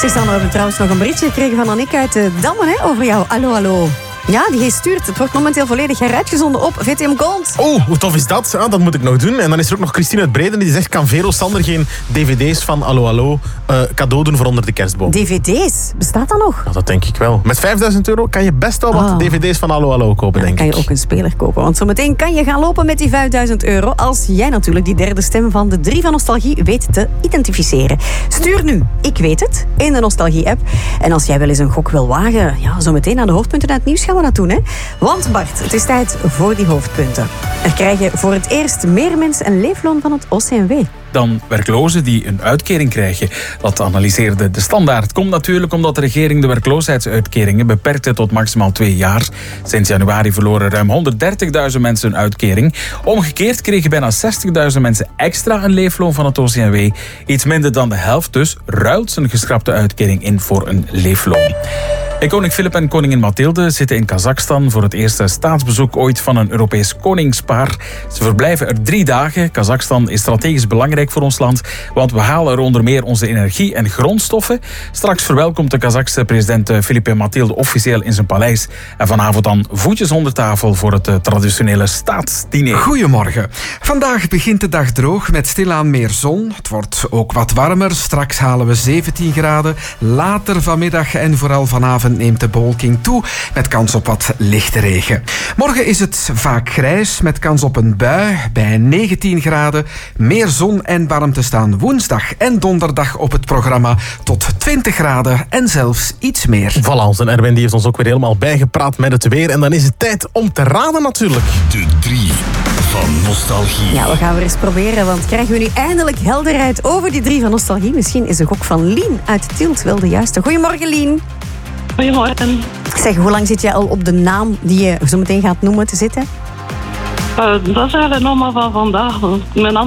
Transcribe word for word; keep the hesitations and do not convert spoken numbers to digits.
Zeg dan, we hebben trouwens nog een berichtje gekregen van Annick uit uh, Dammen, hè, over jou. Hallo, hallo. Ja, die heeft stuurt. Het wordt momenteel volledig heruitgezonden op V T M Gold. Oh, hoe tof is dat? Ja, dat moet ik nog doen. En dan is er ook nog Christine uit Breden die zegt... kan Vero Sander geen dvd's van Allo Allo uh, cadeau doen voor onder de kerstboom? dvd's? Bestaat dat nog? Ja, dat denk ik wel. Met vijfduizend euro kan je best wel wat oh. dvd's van Allo Allo kopen, ja, denk kan ik. Kan je ook een speler kopen. Want zometeen kan je gaan lopen met die vijfduizend euro... als jij natuurlijk die derde stem van de drie van Nostalgie weet te identificeren. Stuur nu Ik Weet Het in de Nostalgie-app. En als jij wel eens een gok wil wagen... ja, zometeen aan de hoofdpunten uit het nieuws gaan we dat doen, hè? Want Bart, het is tijd voor die hoofdpunten. Er krijgen voor het eerst meer mensen een leefloon van het O C M W. Dan werklozen die een uitkering krijgen. Dat analyseerde de Standaard. Komt natuurlijk omdat de regering de werkloosheidsuitkeringen beperkte tot maximaal twee jaar. Sinds januari verloren ruim honderddertigduizend mensen een uitkering. Omgekeerd kregen bijna zestigduizend mensen extra een leefloon van het O C M W. Iets minder dan de helft dus ruilt zijn geschrapte uitkering in voor een leefloon. En koning Filip en koningin Mathilde zitten in Kazachstan voor het eerste staatsbezoek ooit van een Europees koningspaar. Ze verblijven er drie dagen. Kazachstan is strategisch belangrijk voor ons land, want we halen er onder meer onze energie en grondstoffen. Straks verwelkomt de Kazachse president Filip en Mathilde officieel in zijn paleis. En vanavond dan voetjes onder tafel voor het traditionele staatsdiner. Goedemorgen. Vandaag begint de dag droog met stilaan meer zon. Het wordt ook wat warmer. Straks halen we zeventien graden. Later vanmiddag en vooral vanavond neemt de bewolking toe met kans op wat lichte regen. Morgen is het vaak grijs met kans op een bui bij negentien graden. Meer zon en warmte staan woensdag en donderdag op het programma tot twintig graden en zelfs iets meer. Voilà, onze Erwin die heeft ons ook weer helemaal bijgepraat met het weer. En dan is het tijd om te raden natuurlijk. De drie van Nostalgie. Ja, we gaan weer eens proberen, want krijgen we nu eindelijk helderheid over die drie van Nostalgie? Misschien is de gok van Lien uit Tielt wel de juiste. Goedemorgen, Lien. Goedemorgen. Zeg, hoe lang zit jij al op de naam die je zo meteen gaat noemen te zitten? Uh, dat is eigenlijk nog maar van vandaag. Mijn